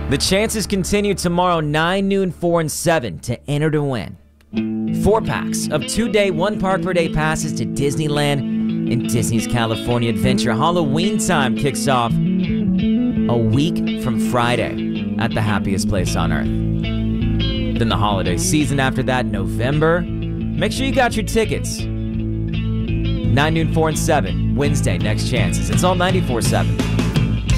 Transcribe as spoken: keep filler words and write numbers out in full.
The chances continue tomorrow, nine, noon, four, and seven to enter to win. Four packs of two-day, one-park-per-day passes to Disneyland and Disney's California Adventure. Halloween time kicks off a week from Friday at the happiest place on earth. Then the holiday season after that, November. Make sure you got your tickets. nine, noon, four, and seven, Wednesday, next chances. It's all ninety-four seven.